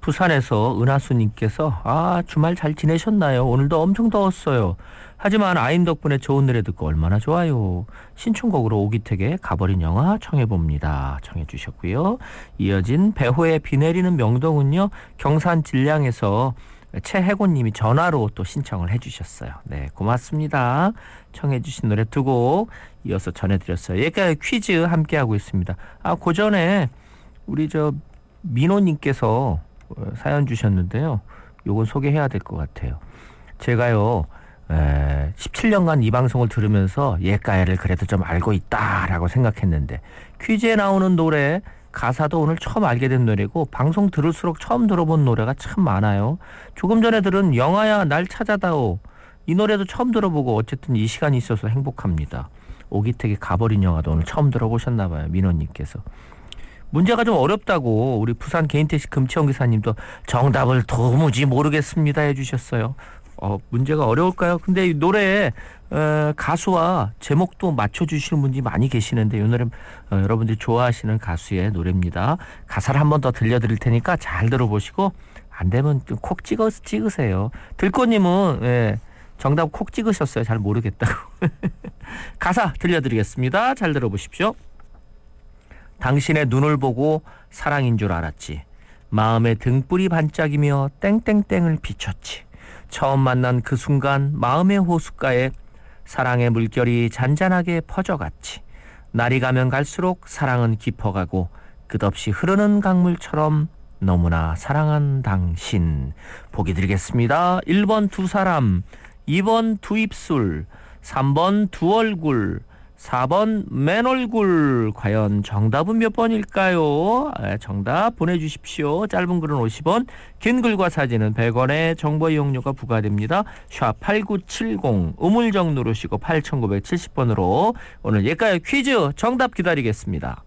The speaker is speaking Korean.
부산에서 은하수님께서 주말 잘 지내셨나요? 오늘도 엄청 더웠어요. 하지만 아임 덕분에 좋은 노래 듣고 얼마나 좋아요. 신청곡으로 오기택의 가버린 영화 청해봅니다. 청해 주셨고요. 이어진 배호의 비 내리는 명동은요. 경산 진량에서 최혜곤님이 전화로 또 신청을 해주셨어요. 네, 고맙습니다. 청해 주신 노래 두 곡 이어서 전해드렸어요. 예가요 퀴즈 함께하고 있습니다. 그 전에 우리 민호님께서 사연 주셨는데요. 요건 소개해야 될 것 같아요. 제가요 17년간 이 방송을 들으면서 옛가야를 그래도 좀 알고 있다라고 생각했는데 퀴즈에 나오는 노래 가사도 오늘 처음 알게 된 노래고 방송 들을수록 처음 들어본 노래가 참 많아요. 조금 전에 들은 영화야 날 찾아다오 이 노래도 처음 들어보고 어쨌든 이 시간이 있어서 행복합니다. 오기택의 가버린 영화도 오늘 처음 들어보셨나 봐요. 민호님께서. 문제가 좀 어렵다고 우리 부산 개인택시 금치원 기사님도 정답을 도무지 모르겠습니다 해주셨어요. 문제가 어려울까요? 근데 이 노래에 가수와 제목도 맞춰주시는 분이 많이 계시는데 이 노래 여러분들이 좋아하시는 가수의 노래입니다. 가사를 한 번 더 들려드릴 테니까 잘 들어보시고 안 되면 좀 콕 찍으세요. 들꽃님은 정답 콕 찍으셨어요. 잘 모르겠다고. 가사 들려드리겠습니다. 잘 들어보십시오. 당신의 눈을 보고 사랑인 줄 알았지. 마음에 등불이 반짝이며 땡땡땡을 비췄지. 처음 만난 그 순간 마음의 호숫가에 사랑의 물결이 잔잔하게 퍼져갔지. 날이 가면 갈수록 사랑은 깊어가고 끝없이 흐르는 강물처럼 너무나 사랑한 당신. 보기 드리겠습니다. 1번 두 사람, 2번 두 입술, 3번 두 얼굴, 4번 맨 얼굴. 과연 정답은 몇 번일까요? 정답 보내주십시오. 짧은 글은 50원, 긴 글과 사진은 100원의 정보 이용료가 부과됩니다. 샵8970 우물정 누르시고 8970번으로 오늘 예가요 퀴즈 정답 기다리겠습니다.